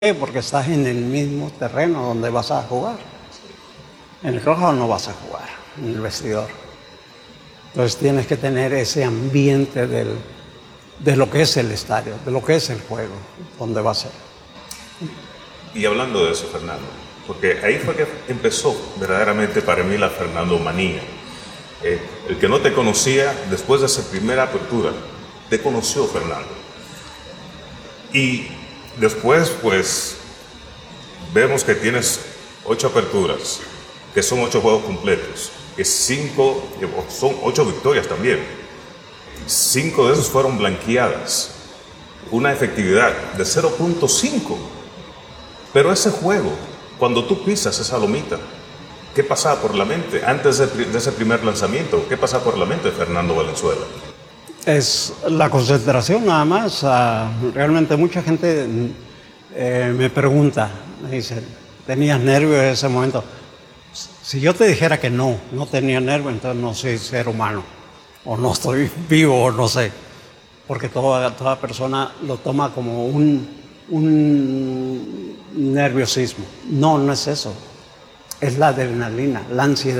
Porque estás en el mismo terreno donde vas a jugar. En el clubhouse no vas a jugar, en el vestidor. Entonces tienes que tener ese ambiente de lo que es el estadio, de lo que es el juego, donde va a ser. Y hablando de eso, Fernando, porque ahí fue que empezó verdaderamente para mí la Fernando manía. El que no te conocía, después de esa primera apertura, te conoció, Fernando. Y después, pues, vemos que tienes 8 aperturas, que son 8 juegos completos, que son 8 victorias también. 5 de esos fueron blanqueadas, una efectividad de 0.5. Pero ese juego, cuando tú pisas esa lomita, ¿qué pasaba por la mente antes de ese primer lanzamiento? ¿Qué pasaba por la mente de Fernando Valenzuela? Es la concentración nada más. Realmente mucha gente me pregunta, me dice, ¿tenías nervios en ese momento? Si yo te dijera que no tenía nervios, entonces no soy ser humano, o no estoy vivo, o no sé. Porque toda persona lo toma como un nerviosismo. No es eso. Es la adrenalina, la ansiedad.